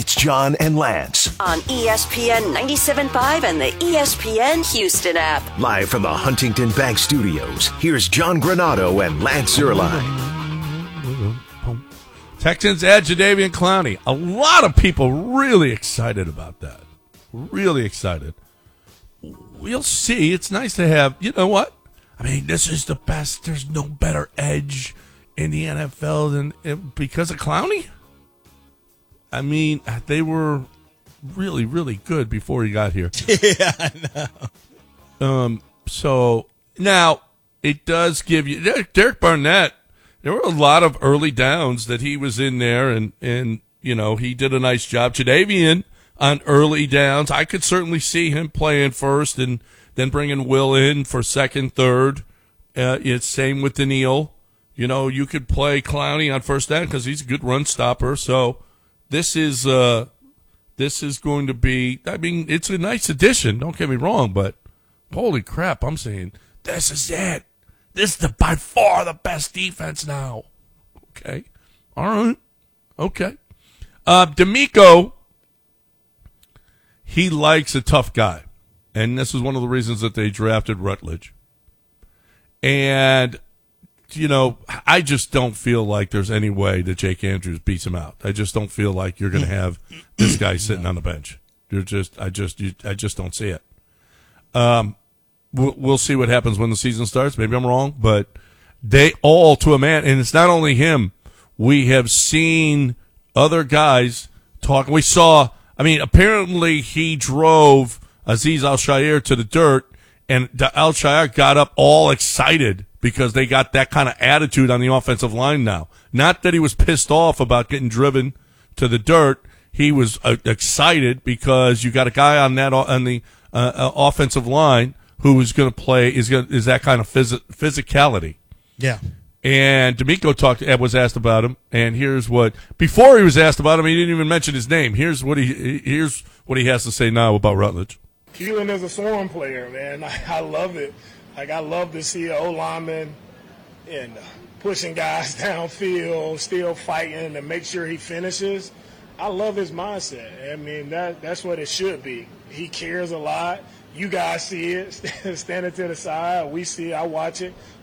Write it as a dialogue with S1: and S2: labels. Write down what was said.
S1: It's John and Lance.
S2: On ESPN 97.5 and the ESPN Houston app.
S1: Live from the Huntington Bank Studios, here's John Granado and Lance Zierlein.
S3: Texans add Jadeveon Clowney. A lot of people really excited about that. Really excited. We'll see. It's nice to have, you know what? I mean, this is the best. There's no better edge in the NFL than because of Clowney. I mean, they were really, really good before he got here.
S4: Yeah, I know.
S3: So now it does give you Derek Barnett. There were a lot of early downs that he was in there, and you know he did a nice job. Jadeveon on early downs, I could certainly see him playing first and then bringing Will in for second, third. It's same with Daniil. You know, you could play Clowney on first down because he's a good run stopper. So this is going to be. I mean, it's a nice addition. Don't get me wrong, but holy crap, I'm saying this is it. This is by far the best defense now. Okay, all right, okay. D'Amico, he likes a tough guy, and this is one of the reasons that they drafted Rutledge. And you know, I just don't feel like there's any way that Jake Andrews beats him out. I just don't feel like you're going to have this guy sitting on the bench. I just don't see it. We'll see what happens when the season starts. Maybe I'm wrong, but they all, to a man, and it's not only him. We have seen other guys talk. We saw, I mean, apparently he drove Azeez Al-Shaair to the dirt, and Al-Shaair got up all excited because they got that kind of attitude on the offensive line now. Not that he was pissed off about getting driven to the dirt. He was excited because you got a guy on the offensive line who is going to play is that kind of physicality.
S4: Yeah.
S3: And D'Amico was asked about him, and here's what before he was asked about him, he didn't even mention his name. Here's what he has to say now about Rutledge.
S5: Keelan is a swarm player, man. I love it. Like, I love to see an O-lineman and pushing guys downfield, still fighting to make sure he finishes. I love his mindset. I mean, that's what it should be. He cares a lot. You guys see it, standing to the side. We see it. I watch it.